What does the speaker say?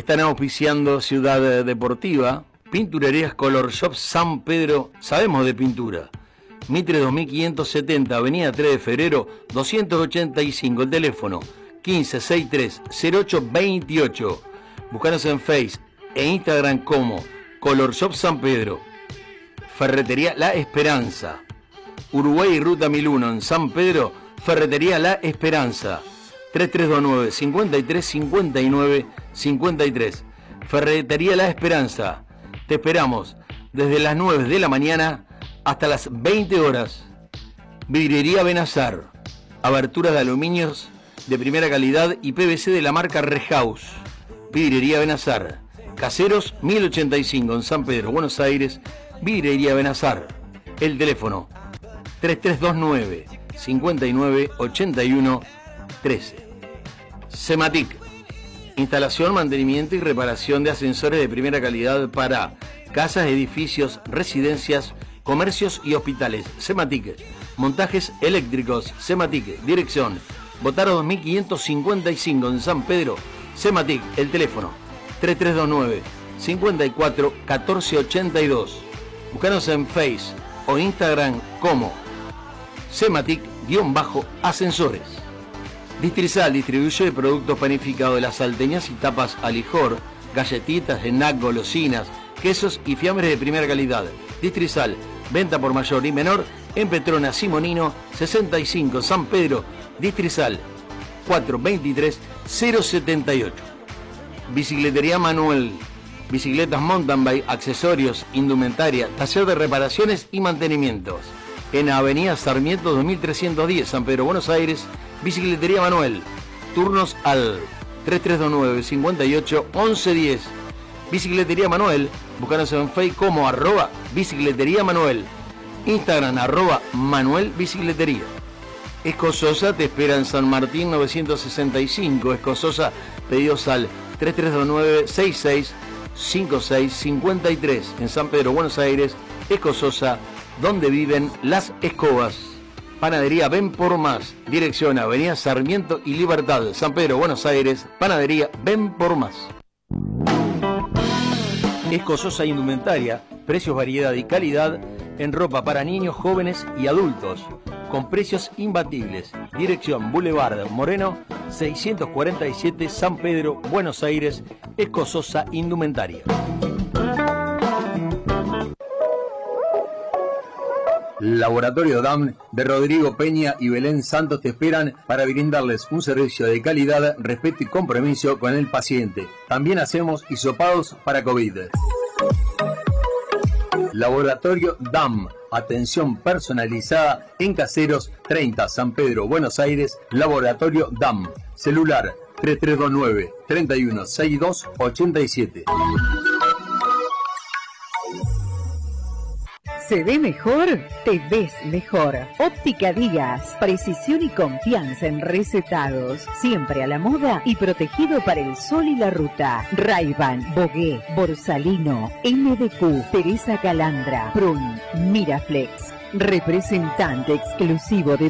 están auspiciando Ciudad Deportiva. Pinturerías Color Shop San Pedro, sabemos de pintura. Mitre 2570, Avenida 3 de Febrero, 285, el teléfono 1563-0828. Búscanos en Face e Instagram como Color Shop San Pedro. Ferretería La Esperanza, Uruguay y Ruta 1001 en San Pedro. Ferretería La Esperanza, 3329 53 59 53. Ferretería La Esperanza, te esperamos desde las 9 de la mañana hasta las 20 horas. Vidriería Benazar, aberturas de aluminios de primera calidad y PVC de la marca Rehouse. Vidriería Benazar, Caseros 1085 en San Pedro, Buenos Aires. Vidriería Benazar, el teléfono 3329 59 81 13. Sematic, instalación, mantenimiento y reparación de ascensores de primera calidad para casas, edificios, residencias, comercios y hospitales. Sematic, montajes eléctricos. Sematic, dirección Botaro 2555 en San Pedro. Sematic, el teléfono 3329 54 14 82. Búscanos en Face o Instagram como Sematic-ascensores. Distrizal distribuye productos panificados de las salteñas y tapas Alijor, galletitas, snack, golosinas, quesos y fiambres de primera calidad. Distrizal, venta por mayor y menor en Petrona Simonino 65 San Pedro. Distrizal 423 078. Bicicletería Manuel, bicicletas mountain bike, accesorios, indumentaria, taller de reparaciones y mantenimientos. En Avenida Sarmiento 2310, San Pedro, Buenos Aires. Bicicletería Manuel. Turnos al 3329 58 1110. Bicicletería Manuel. Búscanos en Facebook como @Bicicletería Manuel. Instagram @Manuel Bicicletería. Escososa te espera en San Martín 965. Escososa, pedidos al 3329 66 56 53. En San Pedro, Buenos Aires. Escososa, donde viven las escobas. Panadería Ven por Más, dirección Avenida Sarmiento y Libertad, San Pedro, Buenos Aires. Panadería Ven por Más. Escososa Indumentaria, precios, variedad y calidad en ropa para niños, jóvenes y adultos, con precios imbatibles. Dirección Boulevard Moreno 647, San Pedro, Buenos Aires. Escososa Indumentaria. Laboratorio DAM de Rodrigo Peña y Belén Santos te esperan para brindarles un servicio de calidad, respeto y compromiso con el paciente. También hacemos hisopados para COVID. Laboratorio DAM, atención personalizada en Caseros 30, San Pedro, Buenos Aires. Laboratorio DAM, celular 3329 3162 87. ¿Se ve mejor? Te ves mejor. Óptica Díaz. Precisión y confianza en recetados. Siempre a la moda y protegido para el sol y la ruta. Ray-Ban, Bogué, Borsalino, MDQ, Teresa Calandra, Prun, Miraflex. Representante exclusivo de